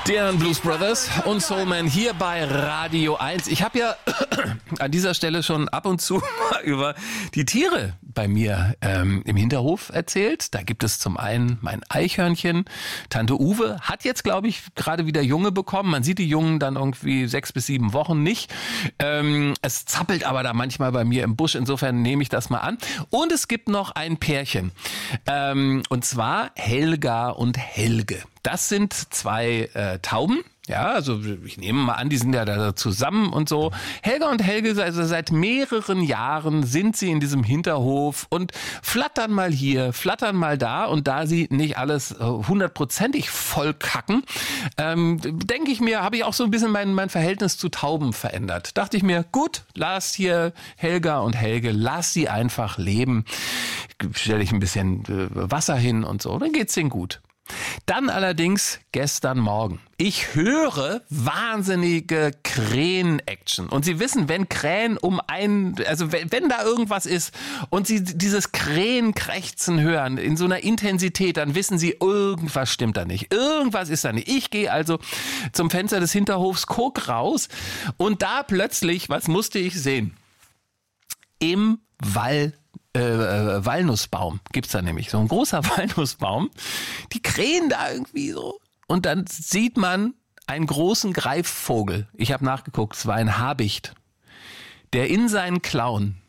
Die Blues Brothers und Soul Man hier bei Radio 1. Ich habe ja an dieser Stelle schon ab und zu über die Tiere bei mir im Hinterhof erzählt. Da gibt es zum einen mein Eichhörnchen. Tante Uwe hat jetzt, glaube ich, gerade wieder Junge bekommen. Man sieht die Jungen dann irgendwie 6 bis 7 Wochen nicht. Es zappelt aber da manchmal bei mir im Busch. Insofern nehme ich das mal an. Und es gibt noch ein Pärchen. Und zwar Helga und Helge. Das sind 2 Tauben. Ja, also ich nehme mal an, die sind ja da zusammen und so. Helga und Helge, also seit mehreren Jahren sind sie in diesem Hinterhof und flattern mal hier, flattern mal da. Und da sie nicht alles 100%ig voll kacken, denke ich mir, habe ich auch so ein bisschen mein Verhältnis zu Tauben verändert. Dachte ich mir, gut, lass hier Helga und Helge, lass sie einfach leben. Stelle ich ein bisschen Wasser hin und so, dann geht's denen gut. Dann allerdings gestern Morgen. Ich höre wahnsinnige Krähen-Action. Und Sie wissen, wenn Krähen wenn da irgendwas ist und Sie dieses Krähenkrächzen hören in so einer Intensität, dann wissen Sie, irgendwas stimmt da nicht. Irgendwas ist da nicht. Ich gehe also zum Fenster des Hinterhofs, guck raus und da plötzlich, was musste ich sehen? Im Walnussbaum gibt's da nämlich, so ein großer Walnussbaum. Die krähen da irgendwie so. Und dann sieht man einen großen Greifvogel. Ich habe nachgeguckt, es war ein Habicht, der in seinen Klauen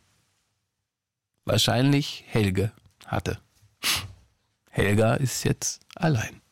wahrscheinlich Helge hatte. Helga ist jetzt allein.